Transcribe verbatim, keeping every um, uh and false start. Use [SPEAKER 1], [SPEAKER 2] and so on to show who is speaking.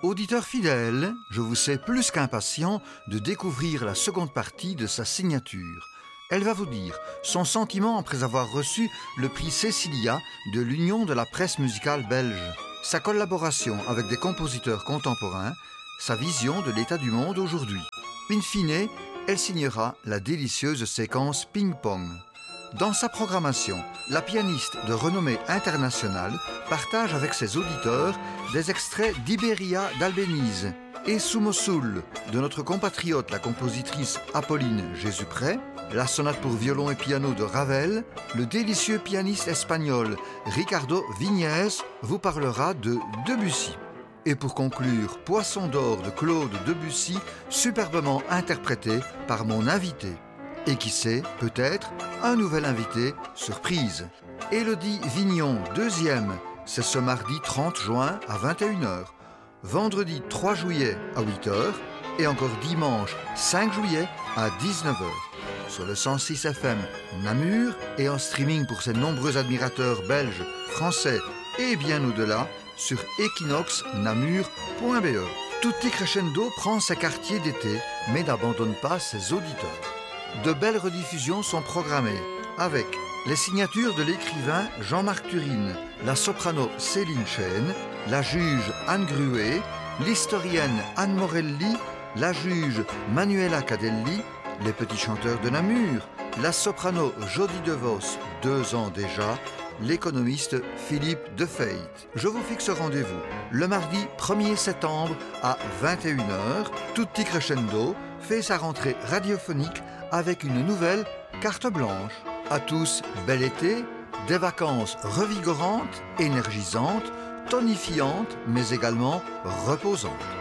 [SPEAKER 1] Auditeur fidèle, je vous sais plus qu'impatient de découvrir la seconde partie de sa signature. Elle va vous dire son sentiment après avoir reçu le prix Cécilia de l'Union de la presse musicale belge, sa collaboration avec des compositeurs contemporains, sa vision de l'état du monde aujourd'hui. In fine, elle signera la délicieuse séquence ping-pong. Dans sa programmation, la pianiste de renommée internationale partage avec ses auditeurs des extraits d'Iberia d'Albéniz et Sous Mossoul de notre compatriote la compositrice Apolline Jésupré, la sonate pour violon et piano de Ravel, le délicieux pianiste espagnol Ricardo Viñez vous parlera de Debussy. Et pour conclure, Poisson d'or de Claude Debussy, superbement interprété par mon invité. Et qui sait, peut-être, un nouvel invité surprise. Élodie Vignon, deuxième, c'est ce mardi trente juin à vingt et une heures, vendredi trois juillet à huit heures et encore dimanche cinq juillet à dix-neuf heures. Sur le cent six F M Namur et en streaming pour ses nombreux admirateurs belges, français et bien au-delà sur equinox namur point b e. Tutti Crescendo prend ses quartiers d'été mais n'abandonne pas ses auditeurs. De belles rediffusions sont programmées avec les signatures de l'écrivain Jean-Marc Turine, la soprano Céline Chêne, la juge Anne Gruet, l'historienne Anne Morelli, la juge Manuela Cadelli, les petits chanteurs de Namur, la soprano Jodie DeVos, deux ans déjà, l'économiste Philippe Defeit. Je vous fixe rendez-vous le mardi premier septembre à vingt et une heures. Tutti Crescendo fait sa rentrée radiophonique avec une nouvelle carte blanche. À tous, bel été, des vacances revigorantes, énergisantes, tonifiantes, mais également reposantes.